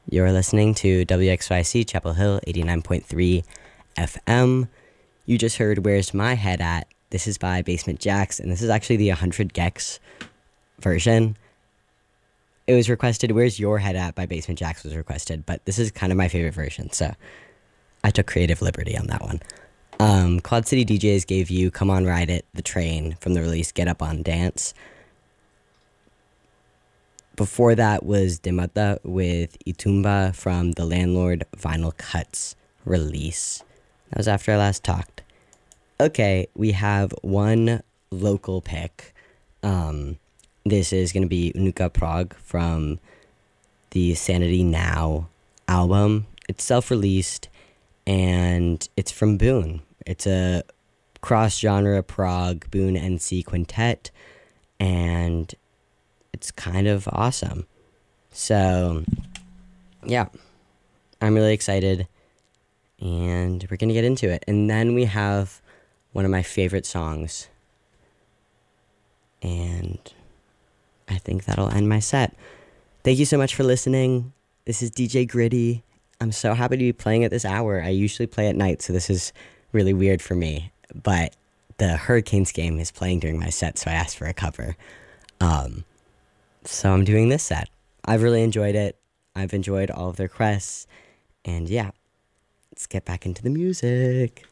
You're listening to WXYC Chapel Hill 89.3 FM. You just heard Where's My Head At? This is by Basement Jaxx, and this is actually the 100 gecs version. It was requested, Where's Your Head At by Basement Jaxx was requested, but this is kind of my favorite version, so I took creative liberty on that one. Quad City DJs gave you Come On Ride It, The Train, from the release Get Up On Dance. Before that was Demata with Itumba from the Landlord Vinyl Cuts release. That was after I last talked. Okay, we have one local pick. This is going to be Unuka Prague from the Sanity Now album. It's self-released, and it's from Boone. It's a cross-genre prog Boone NC quintet, and it's kind of awesome. So, yeah, I'm really excited, and we're going to get into it. And then we have one of my favorite songs, and I think that'll end my set. Thank you so much for listening. This is DJ Gritty. I'm so happy to be playing at this hour. I usually play at night, so this is really weird for me. But the Hurricanes game is playing during my set, so I asked for a cover. So I'm doing this set. I've really enjoyed it. I've enjoyed all of the requests. And yeah, let's get back into the music.